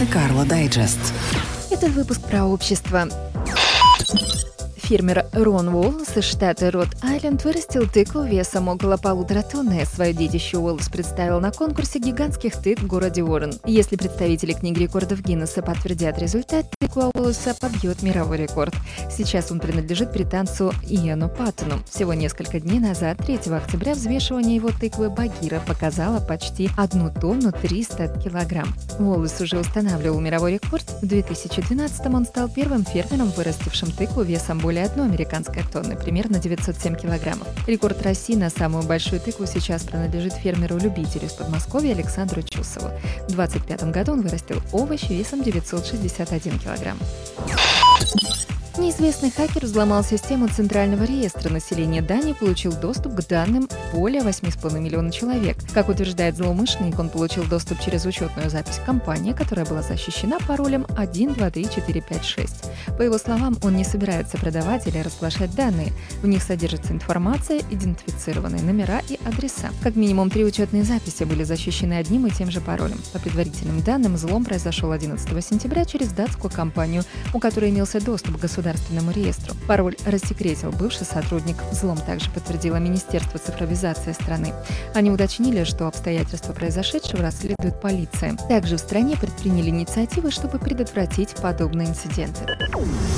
Монте-Карло Дайджест. Этот выпуск про общество. Фермер Рон Уоллес из штата Род-Айленд вырастил тыкву весом около 1,5 тонны. Свое детище Уоллес представил на конкурсе гигантских тыкв в городе Уоррен. Если представители книги рекордов Гиннесса подтвердят результат, тыква Уоллеса побьет мировой рекорд. Сейчас он принадлежит британцу Иану Паттону. Всего несколько дней назад, 3 октября, взвешивание его тыквы Багира показало почти 1 тонну 300 килограмм. Уоллес уже устанавливал мировой рекорд. В 2012-м он стал первым фермером, вырастившим тыкву весом более 1 американской тонны, примерно 907 килограммов. Рекорд России на самую большую тыкву сейчас принадлежит фермеру-любителю из Подмосковья Александру Чусову. В 2025 году он вырастил овощи весом 961 килограмм. Неизвестный хакер взломал систему Центрального реестра населения Дании и получил доступ к данным более 8,5 миллиона человек. Как утверждает злоумышленник, он получил доступ через учетную запись компании, которая была защищена паролем 123456. По его словам, он не собирается продавать или разглашать данные. В них содержится информация, идентифицированные номера и адреса. Как минимум 3 учетные записи были защищены одним и тем же паролем. По предварительным данным, взлом произошел 11 сентября через датскую компанию, у которой имелся доступ к государственному реестру. Пароль рассекретил бывший сотрудник. Взлом также подтвердило Министерство цифровизации страны. Они уточнили, что обстоятельства произошедшего расследует полиция. Также в стране предприняли инициативы, чтобы предотвратить подобные инциденты.